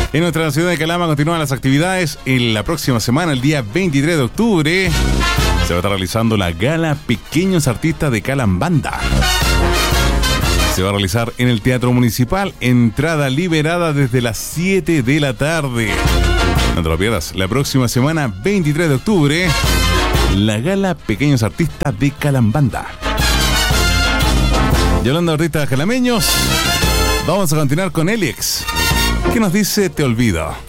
En nuestra ciudad de Calama continúan las actividades. En la próxima semana, el día 23 de octubre, se va a estar realizando la gala Pequeños Artistas de Calambanda. Se va a realizar en el Teatro Municipal, entrada liberada desde las 7 de la tarde. No te lo pierdas, la próxima semana, 23 de octubre, la gala Pequeños Artistas de Calambanda. Y hablando de artistas calameños, vamos a continuar con Eliex, que nos dice Te Olvido.